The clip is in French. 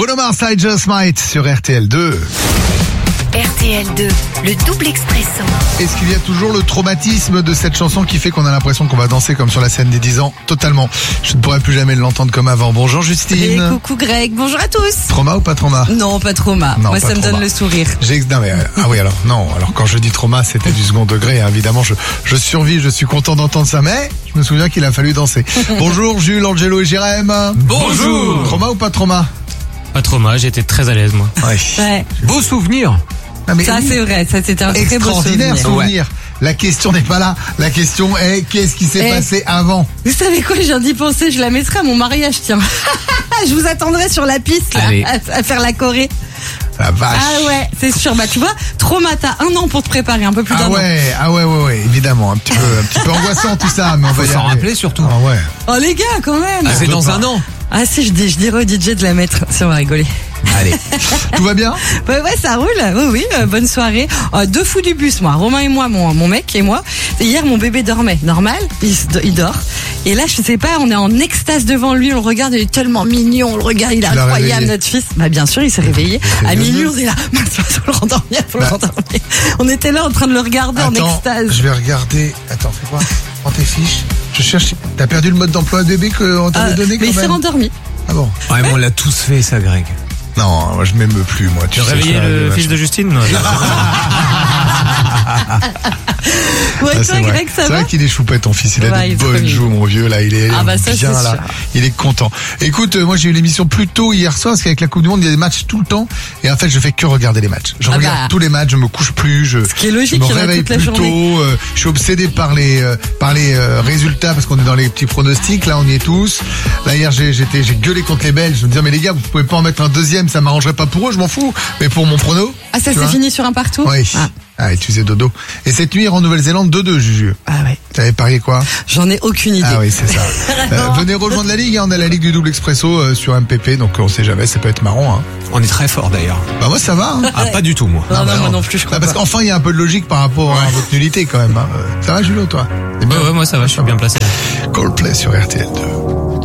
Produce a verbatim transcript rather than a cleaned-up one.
Bruno Mars, I Just Might sur R T L deux. R T L deux, le double expresso. Est-ce qu'il y a toujours le traumatisme de cette chanson qui fait qu'on a l'impression qu'on va danser comme sur la scène des dix ans? Totalement. Je ne pourrais plus jamais l'entendre comme avant. Bonjour Justine. Et coucou Greg, bonjour à tous. Trauma ou pas trauma? Non, pas trauma. Non, Moi, pas ça me trauma. donne le sourire. J'ai... Non, mais, euh, ah oui, alors non. Alors quand je dis trauma, c'était du second degré. Hein, évidemment, je, je survis, je suis content d'entendre ça. Mais je me souviens qu'il a fallu danser. Bonjour Jules, Angelo et Jérém. Bonjour. Trauma ou pas trauma? Pas trop mal, j'étais très à l'aise moi. Ouais. Ouais. Beau souvenir. Ah, mais Ça, oui. c'est vrai. Ça, c'était un très beau Extraordinaire souvenir. souvenir. La question n'est pas là. La question est qu'est-ce qui s'est Eh. passé avant? Vous savez quoi, je viens d'y penser. Je la mettrai à mon mariage, tiens. Je vous attendrai sur la piste, là, Allez. à, à faire la choré. La vache. Ah ouais, c'est sûr. Bah, tu vois, trauma, t'as un an pour te préparer, un peu plus d'un Ah an. ouais, ah ouais, ouais, ouais, évidemment, un petit peu, un petit peu angoissant tout ça, mais on va Faut y s'en arriver. rappeler surtout. Ah ouais. Oh les gars, quand même. Ah, c'est peut dans pas. un an. Ah si, je, dis, je dirais au D J de la mettre, si on va rigoler. Allez. Tout va bien? Ouais, ouais, ça roule. Oui, oui, euh, bonne soirée. Euh, deux fous du bus, moi. Romain et moi, mon, mon mec et moi. Et hier, mon bébé dormait. Normal, il, se- il dort. Et là, je sais pas, on est en extase devant lui. On le regarde, il est tellement mignon. On le regarde, il est Tu l'as incroyable, réveillé. notre fils. Bah, bien sûr, il s'est réveillé. C'est À bien minuit, vu. on est là. Mince, faut le rendormir, faut le Bah. rendormir. On était là en train de le regarder en Attends, extase. je vais regarder. Attends, fais quoi? Prends tes fiches. Je cherche. T'as perdu le mode d'emploi bébé qu'on t'avait Ah, donné quand mais il s'est même? rendormi. Ah bon? Ouais, mais on l'a tous fait ça, Greg. Non, moi je m'aime plus, moi. Tu Tu as sais, réveillé je suis le arrivé fils de Justine? Ouais, Ah, c'est toi, vrai. Greg, ça C'est va? vrai qu'il est choupette ton fils, il a Ouais, il des est trop bonnes mignon. joues mon vieux là, il est Ah bah ça, bien c'est là, sûr. il est content. Écoute, euh, moi j'ai eu l'émission plus tôt hier soir parce qu'avec la Coupe du Monde il y a des matchs tout le temps et en fait je fais que regarder les matchs. Je Ah regarde bah. tous les matchs, je me couche plus, je, qui est logique, je me il y en a réveille toute la plus journée. tôt, euh, je suis obsédé par les euh, par les euh, résultats parce qu'on est dans les petits pronostics, là on y est tous. Là hier j'ai j'étais j'ai gueulé contre les Belges, je me disais mais les gars vous pouvez pas en mettre un deuxième, ça m'arrangerait pas pour eux, je m'en fous, mais pour mon prono. Ah, ça tu s'est vois. fini sur un partout? Oui. Ah, Ah, et tu faisais dodo. Et cette nuit en Nouvelle-Zélande deux deux Juju. ah ouais. T'avais parié quoi? J'en ai aucune idée. Ah oui, c'est ça. Euh, venez rejoindre la Ligue, hein, on a la Ligue du double expresso euh, sur M P P, donc on sait jamais, ça peut être marrant. Hein. On est très fort d'ailleurs. Bah moi ça va. Hein. Ah, pas du tout moi. Non, non, bah moi non plus, je crois Bah, parce pas. qu'enfin il y a un peu de logique par rapport à votre nullité quand même. Hein. Euh, Ça va Julio toi? C'est bien. Ouais, ouais, moi ça va, je suis bien placé. Coldplay sur R T L deux.